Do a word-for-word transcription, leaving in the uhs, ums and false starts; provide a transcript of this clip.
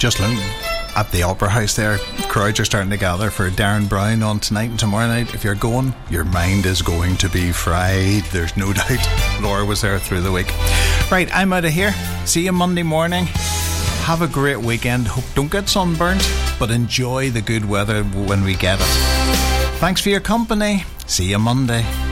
just at the Opera House there, crowds are starting to gather for Darren Brown on tonight and tomorrow night. If you're going, your mind is going to be fried, there's no doubt. Laura was there through the week. Right, I'm out of here. See you Monday morning. Have a great weekend. Hope don't get sunburnt, but enjoy the good weather when we get it. Thanks for your company. See you Monday.